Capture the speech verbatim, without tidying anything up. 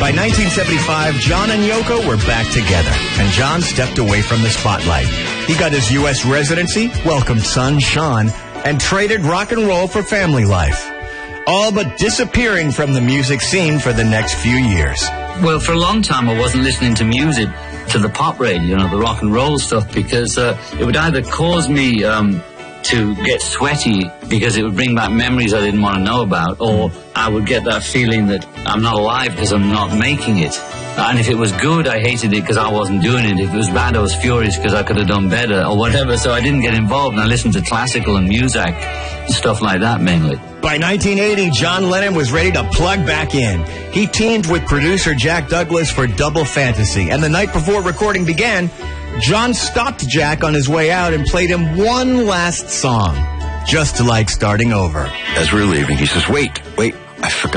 By nineteen seventy-five, John and Yoko were back together, and John stepped away from the spotlight. He got his U S residency, welcomed son Sean, and traded rock and roll for family life. All but disappearing from the music scene for the next few years. Well, for a long time I wasn't listening to music, to the pop radio, you know, the rock and roll stuff, because uh, it would either cause me um, to get sweaty because it would bring back memories I didn't want to know about, or I would get that feeling that I'm not alive because I'm not making it. And if it was good, I hated it because I wasn't doing it. If it was bad, I was furious because I could have done better or whatever. So I didn't get involved, and I listened to classical and music, stuff like that mainly. By nineteen eighty, John Lennon was ready to plug back in. He teamed with producer Jack Douglas for Double Fantasy, and the night before recording began, John stopped Jack on his way out and played him one last song, just like starting over. As we were leaving, he says, wait, wait, I forgot.